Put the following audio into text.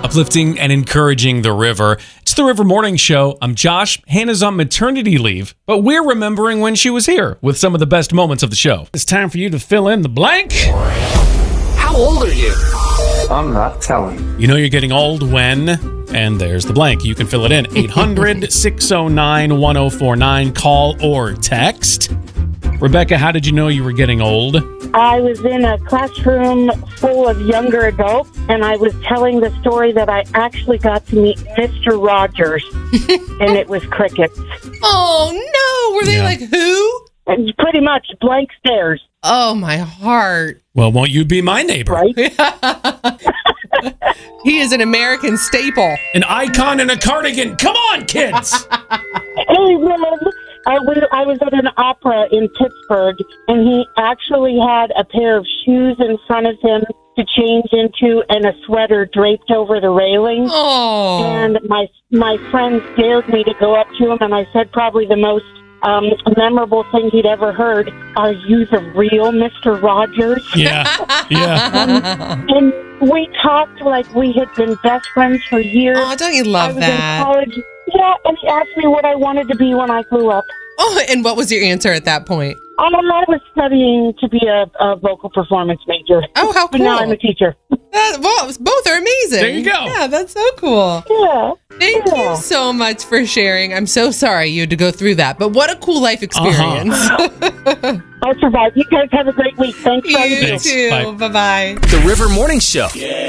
uplifting and encouraging the river. It's the River Morning Show. I'm Josh. Hannah's on maternity leave, but we're remembering when she was here with some of the best moments of the show. It's time for you to fill in the blank. How old are you? I'm not telling. You know you're getting old when, and there's the blank. You can fill it in. 800-609-1049. Call or text. Rebecca, how did you know you were getting old? I was in a classroom full of younger adults, and I was telling the story that I actually got to meet Mr. Rogers, and it was crickets. Oh, no. Were they like, who? And pretty much blank stares. Oh, my heart. Well, won't you be my neighbor? Right? He is an American staple. An icon in a cardigan. Come on, kids. Hey, man. I was at an opera in Pittsburgh, and he actually had a pair of shoes in front of him to change into and a sweater draped over the railing. Oh. And my friends dared me to go up to him, and I said probably the most memorable thing he'd ever heard, "Are you the real Mr. Rogers?" Yeah. And we talked like we had been best friends for years. Oh, don't you love that? In college. Yeah, and he asked me what I wanted to be when I grew up. Oh, and what was your answer at that point? I was studying to be a vocal performance major. Oh, how cool. But now I'm a teacher. Well, both are amazing. There you go. Yeah, that's so cool. Yeah. Thank you so much for sharing. I'm so sorry you had to go through that, but what a cool life experience. I'll survive. You guys have a great week. Thanks for all you do. You too. Bye. Bye-bye. The River Morning Show.